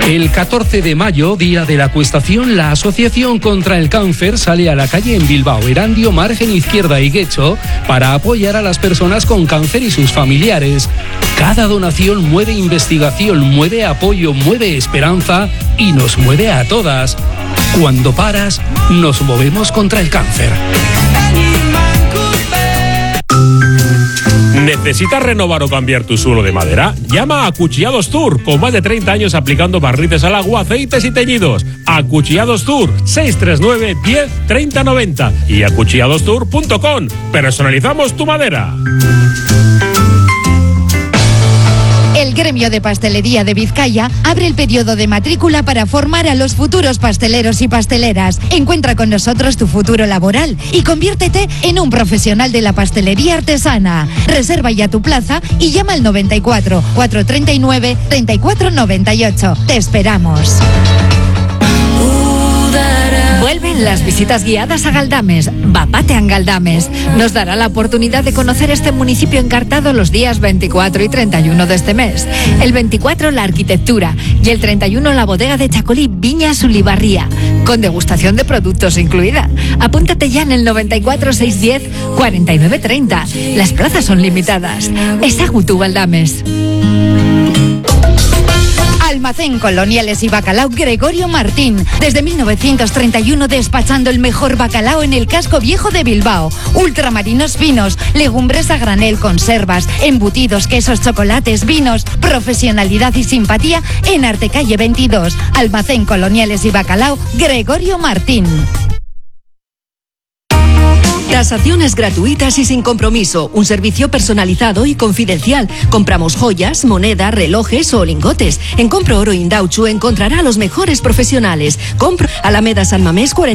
El 14 de mayo, día de la acuestación, la Asociación contra el Cáncer sale a la calle en Bilbao, Erandio, Margen Izquierda y Guecho para apoyar a las personas con cáncer y sus familiares. Cada donación mueve investigación, mueve apoyo, mueve esperanza y nos mueve a todas. Cuando paras, nos movemos contra el cáncer. ¿Necesitas renovar o cambiar tu suelo de madera? Llama a Acuchillados Tour, con más de 30 años aplicando barnices al agua, aceites y teñidos. Acuchillados Tour, 639 10 30 90 y acuchilladostour.com. Personalizamos tu madera. El Gremio de Pastelería de Vizcaya abre el periodo de matrícula para formar a los futuros pasteleros y pasteleras. Encuentra con nosotros tu futuro laboral y conviértete en un profesional de la pastelería artesana. Reserva ya tu plaza y llama al 94 439 34 98. Te esperamos. Vuelven las visitas guiadas a Galdames. Bapatean Galdames. Nos dará la oportunidad de conocer este municipio encartado los días 24 y 31 de este mes. El 24 la arquitectura y el 31 la bodega de Chacolí Viñas Ulibarría, con degustación de productos incluida. Apúntate ya en el 94 610 49 30. Las plazas son limitadas. Ezagutu Galdames. Almacén Coloniales y Bacalao Gregorio Martín. Desde 1931 despachando el mejor bacalao en el casco viejo de Bilbao. Ultramarinos finos, legumbres a granel, conservas, embutidos, quesos, chocolates, vinos. Profesionalidad y simpatía en Artecalle 22. Almacén Coloniales y Bacalao Gregorio Martín. Tasaciones gratuitas y sin compromiso. Un servicio personalizado y confidencial. Compramos joyas, moneda, relojes o lingotes. En Compro Oro Indauchu encontrará a los mejores profesionales. Compro Alameda San Mamés 40.